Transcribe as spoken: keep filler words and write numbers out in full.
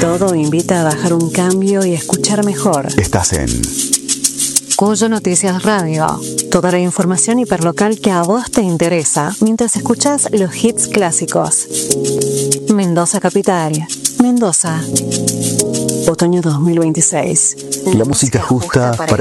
Todo invita a bajar un cambio y escuchar mejor. Estás en Cuyo Noticias Radio. Toda la información hiperlocal que a vos te interesa mientras escuchás los hits clásicos. Mendoza Capital. Mendoza. Otoño dos mil veintiséis. la música justa para